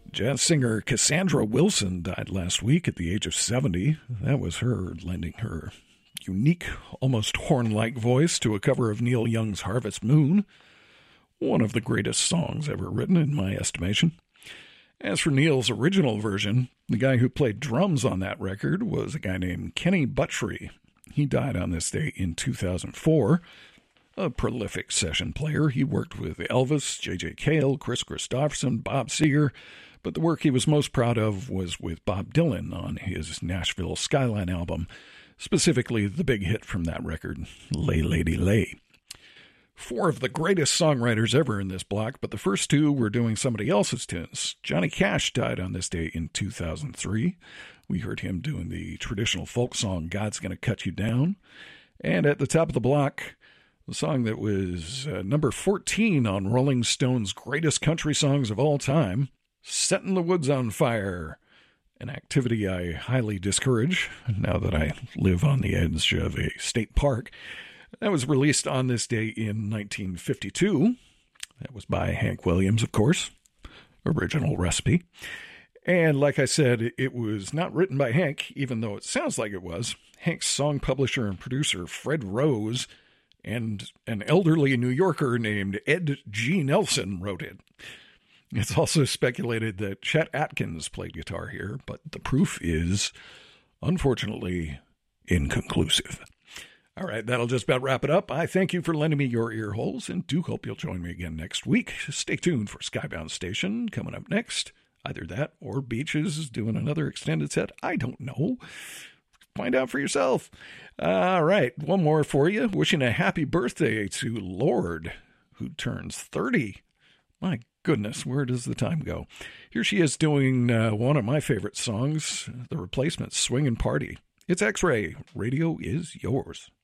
Jazz singer Cassandra Wilson died last week at the age of 70. That was her lending her unique, almost horn-like voice to a cover of Neil Young's Harvest Moon, one of the greatest songs ever written in my estimation. As for Neil's original version, the guy who played drums on that record was a guy named Kenny Buttrey. He died on this day in 2004. A prolific session player, he worked with Elvis, J.J. Cale, Chris Christopherson, Bob Seger, but the work he was most proud of was with Bob Dylan on his Nashville Skyline album, specifically the big hit from that record, Lay Lady Lay. Four of the greatest songwriters ever in this block, but the first two were doing somebody else's tunes. Johnny Cash died on this day in 2003. We heard him doing the traditional folk song, God's Gonna Cut You Down. And at the top of the block, the song that was number 14 on Rolling Stone's Greatest Country Songs of All Time, Setting the Woods on Fire, an activity I highly discourage now that I live on the edge of a state park. That was released on this day in 1952. That was by Hank Williams, of course. Original recipe. And like I said, it was not written by Hank, even though it sounds like it was. Hank's song publisher and producer, Fred Rose, and an elderly New Yorker named Ed G. Nelson wrote it. It's also speculated that Chet Atkins played guitar here, but the proof is, unfortunately, inconclusive. All right, that'll just about wrap it up. I thank you for lending me your ear holes, and do hope you'll join me again next week. Stay tuned for Skybound Station coming up next. Either that or Beaches doing another extended set. I don't know. Find out for yourself. All right, one more for you. Wishing a happy birthday to Lorde, who turns 30. My goodness, where does the time go? Here she is doing one of my favorite songs, The Replacements' Swingin' Party. It's X-Ray. Radio is yours.